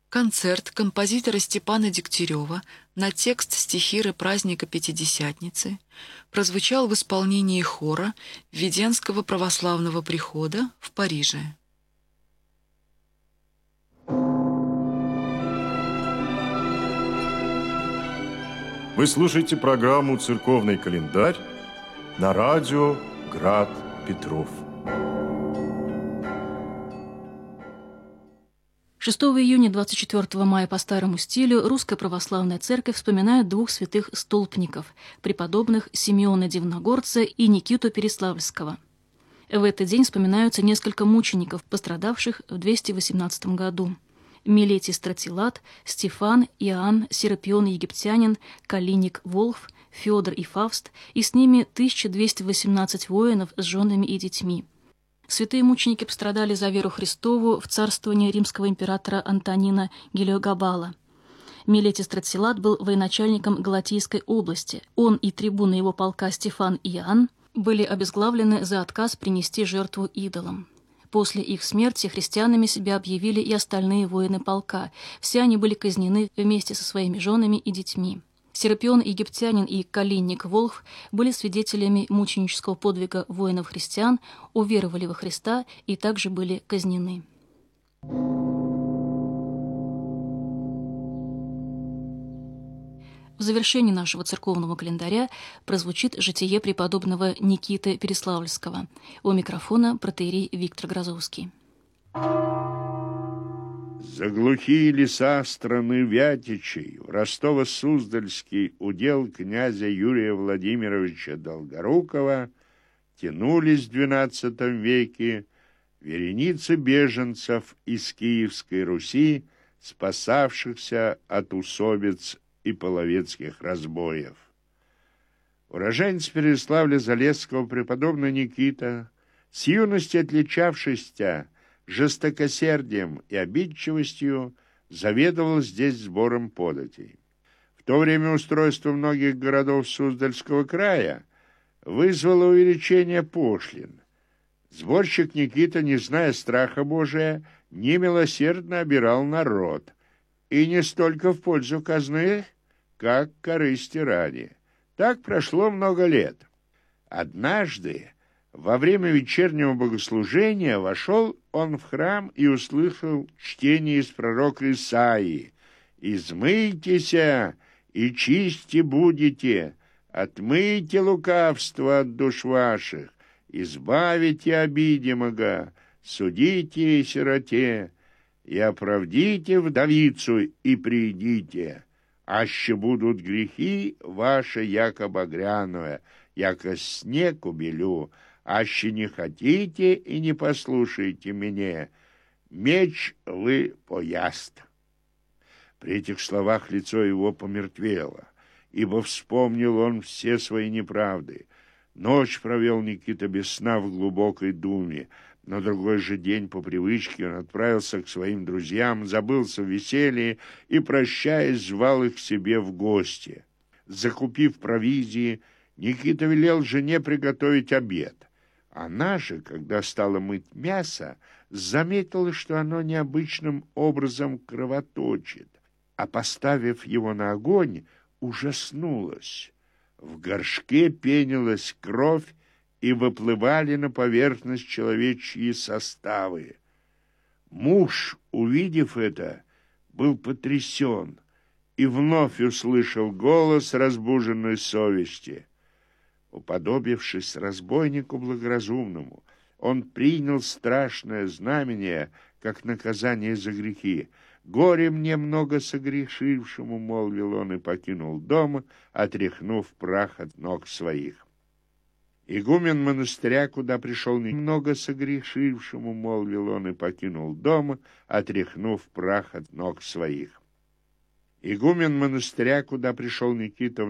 Концерт композитора Степана Дегтярева на текст стихиры праздника Пятидесятницы прозвучал в исполнении хора Введенского православного прихода в Париже. Вы слушаете программу «Церковный календарь» на радио «Град Петров». 6 июня 24 мая по старому стилю Русская Православная Церковь вспоминает двух святых столпников, преподобных Симеона Дивногорца и Никиту Переславльского. В этот день вспоминаются несколько мучеников, пострадавших в 218 году. Милетий Стратилат, Стефан, Иоанн, Серапион Египтянин, Калиник Волхв, Федор и Фавст, и с ними 1218 воинов с женами и детьми. Святые мученики пострадали за веру Христову в царствование римского императора Антонина Гелиогабала. Милетий Стратилат был военачальником Галатийской области. Он и трибуны его полка Стефан и Иоанн были обезглавлены за отказ принести жертву идолам. После их смерти христианами себя объявили и остальные воины полка. Все они были казнены вместе со своими женами и детьми. Серапион Египтянин и Калиник Волхв были свидетелями мученического подвига воинов-христиан, уверовали во Христа и также были казнены. В завершении нашего церковного календаря прозвучит житие преподобного Никиты Переславльского. У микрофона протоиерей Виктор Грозовский. За глухие леса страны Вятичей в Ростово-Суздальский удел князя Юрия Владимировича Долгорукова тянулись в XII веке вереницы беженцев из Киевской Руси, спасавшихся от усобиц и половецких разбоев. Уроженец Переславля-Залесского преподобный Никита, с юности отличавшийся жестокосердием и обидчивостью, заведовал здесь сбором податей. В то время устройство многих городов Суздальского края вызвало увеличение пошлин. Сборщик Никита, не зная страха Божия, немилосердно обирал народ, и не столько в пользу казны, как корысти ради. Так прошло много лет. Однажды, во время вечернего богослужения, вошел он в храм и услышал чтение из пророка Исаии: «Измыйтеся и чисти будете, отмыйте лукавство от душ ваших, избавите обидимого, судите сироте, и оправдите вдовицу, и придите, аще будут грехи ваши, яко багряное, яко снег убелю, аще не хотите и не послушаете меня, меч вы пояст». При этих словах лицо его помертвело, ибо вспомнил он все свои неправды. Ночь провел Никита без сна в глубокой думе. На другой же день по привычке он отправился к своим друзьям, забылся в веселье и, прощаясь, звал их к себе в гости. Закупив провизии, Никита велел жене приготовить обед. Она же, когда стала мыть мясо, заметила, что оно необычным образом кровоточит, а, поставив его на огонь, ужаснулась. В горшке пенилась кровь, и выплывали на поверхность человечьи составы. Муж, увидев это, был потрясен и вновь услышал голос разбуженной совести. Уподобившись разбойнику благоразумному, он принял страшное знамение, как наказание за грехи. «Горе мне много согрешившему», — молвил он, и покинул дом, отряхнув прах от ног своих. Игумен монастыря, куда пришел немного согрешившему, молвил он, и покинул дом, отряхнув прах от ног своих. Игумен монастыря, куда пришел Никита,